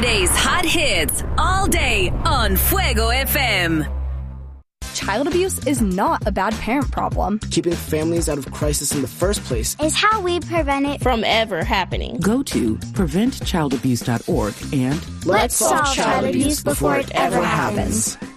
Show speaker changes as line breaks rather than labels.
Today's hot hits all day on Fuego FM.
Child abuse is not a bad parent problem.
Keeping families out of crisis in the first place
is how we prevent it
from ever happening.
Go to preventchildabuse.org and
let's solve child abuse before it ever happens.